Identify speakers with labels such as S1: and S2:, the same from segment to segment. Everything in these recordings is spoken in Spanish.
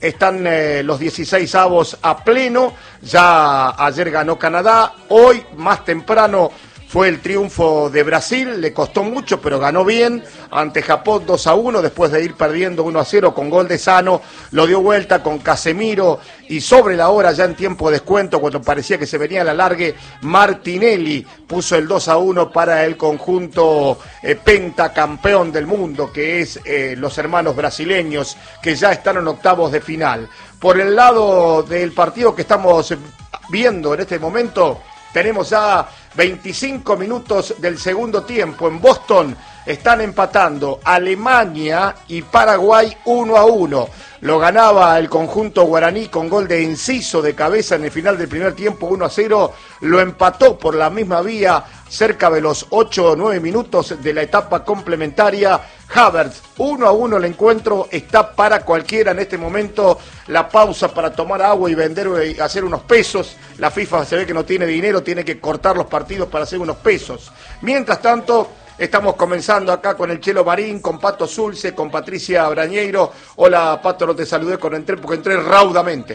S1: están los 16avos a pleno. Ya ayer ganó Canadá, hoy más temprano fue el triunfo de Brasil, le costó mucho, pero ganó bien ante Japón 2-1, después de ir perdiendo 1-0 con gol de Sano, lo dio vuelta con Casemiro y sobre la hora, ya en tiempo de descuento, cuando parecía que se venía el alargue, Martinelli puso el 2-1 para el conjunto pentacampeón del mundo, que es los hermanos brasileños, que ya están en octavos de final. Por el lado del partido que estamos viendo en este momento, tenemos ya 25 minutos del segundo tiempo. En Boston están empatando Alemania y Paraguay 1-1. Lo ganaba el conjunto guaraní con gol de Enciso de cabeza en el final del primer tiempo, 1-0. Lo empató por la misma vía cerca de los 8 o 9 minutos de la etapa complementaria Havertz. 1-1 el encuentro, está para cualquiera en este momento. La pausa para tomar agua y vender y hacer unos pesos. La FIFA se ve que no tiene dinero, tiene que cortar los partidos para hacer unos pesos. Mientras tanto, estamos comenzando acá con el Chelo Marín, con Pato Zulce, con Patricia Brañeiro. Hola, Pato, no te saludé porque entré raudamente.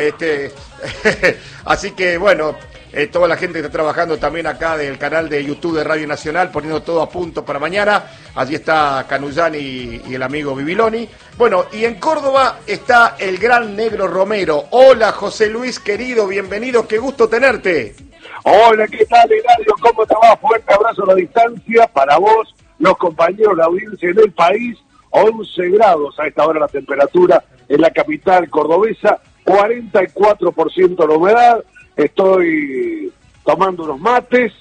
S1: Así que, bueno, toda la gente que está trabajando también acá del canal de YouTube de Radio Nacional, poniendo todo a punto para mañana. Allí está Canuyán y el amigo Bibiloni. Bueno, y en Córdoba está el gran Negro Romero. Hola, José Luis, querido, bienvenido, qué gusto tenerte.
S2: Hola, ¿qué tal, Eladio? ¿Cómo te va? Fuerte abrazo a la distancia para vos, los compañeros, la audiencia en el país. 11 grados a esta hora la temperatura en la capital cordobesa, 44% la humedad. Estoy tomando unos mates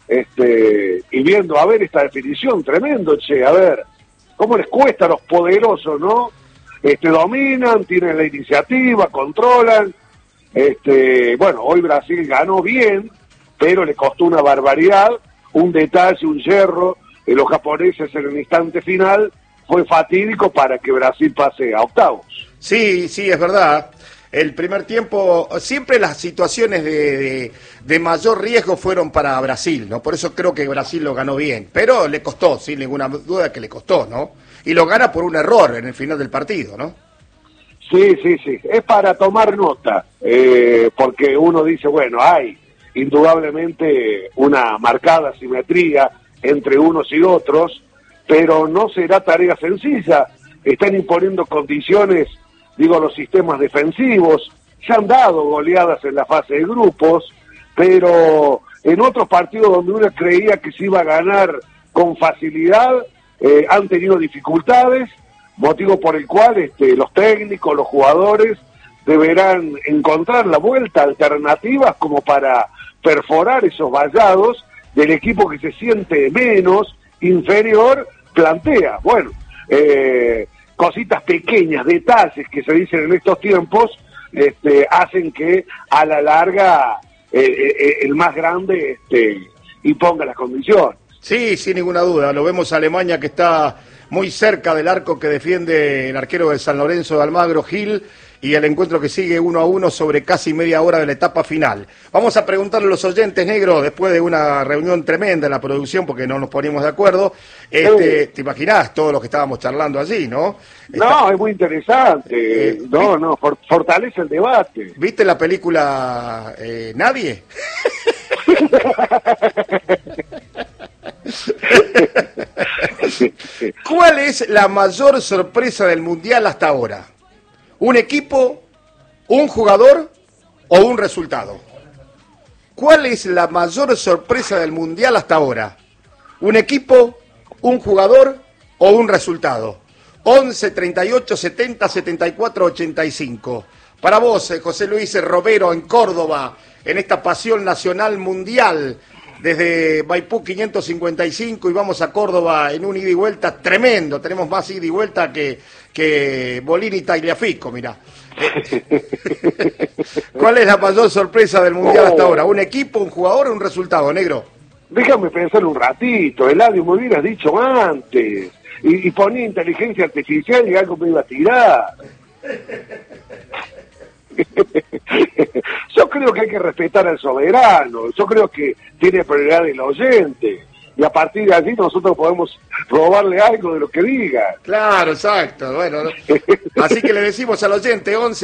S2: y viendo, a ver, esta definición, tremendo, che, a ver, cómo les cuesta a los poderosos, ¿no? Dominan, tienen la iniciativa, controlan. Bueno, hoy Brasil ganó bien, pero le costó una barbaridad, un detalle, un yerro de los japoneses en el instante final fue fatídico para que Brasil pase a octavos.
S1: Sí, es verdad. El primer tiempo, siempre las situaciones de mayor riesgo fueron para Brasil, ¿no? Por eso creo que Brasil lo ganó bien, pero le costó, sin ninguna duda que le costó, ¿no? Y lo gana por un error en el final del partido, ¿no?
S2: Sí, es para tomar nota, porque uno dice, bueno, hay indudablemente una marcada simetría entre unos y otros, pero no será tarea sencilla. Están imponiendo condiciones, digo, los sistemas defensivos, se han dado goleadas en la fase de grupos, pero en otros partidos donde uno creía que se iba a ganar con facilidad, han tenido dificultades, motivo por el cual los técnicos, los jugadores deberán encontrar la vuelta, alternativas como para perforar esos vallados del equipo que se siente menos, inferior, plantea. Bueno, cositas pequeñas, detalles que se dicen en estos tiempos, hacen que a la larga el más grande imponga las condiciones.
S1: Sí, sin ninguna duda. Lo vemos a Alemania, que está muy cerca del arco que defiende el arquero de San Lorenzo de Almagro, Gil, y el encuentro que sigue 1-1 sobre casi media hora de la etapa final. Vamos a preguntarle a los oyentes, Negro, después de una reunión tremenda en la producción, porque no nos ponemos de acuerdo, ¿te imaginás todo lo que estábamos charlando allí, no?
S2: No, es muy interesante, fortalece el debate.
S1: ¿Viste la película Nadie? ¿Cuál es la mayor sorpresa del Mundial hasta ahora? ¿Un equipo, un jugador o un resultado? ¿Cuál es la mayor sorpresa del Mundial hasta ahora? ¿Un equipo, un jugador o un resultado? 11 38 70 74 85. Para vos, José Luis Romero, en Córdoba, en esta pasión nacional mundial, desde Maipú 555 y vamos a Córdoba en un ida y vuelta tremendo. Tenemos más ida y vuelta que Bolín y Tagliafico, mirá. ¿Cuál es la mayor sorpresa del Mundial hasta ahora? ¿Un equipo, un jugador o un resultado, Negro?
S2: Déjame pensar un ratito, Eladio, me hubieras dicho antes. Y ponía inteligencia artificial y algo me iba a tirar. Yo creo que hay que respetar al soberano, yo creo que tiene prioridad el oyente. y a partir de allí nosotros podemos robarle algo de lo que diga.
S1: Claro, exacto. Bueno, así que le decimos al oyente 11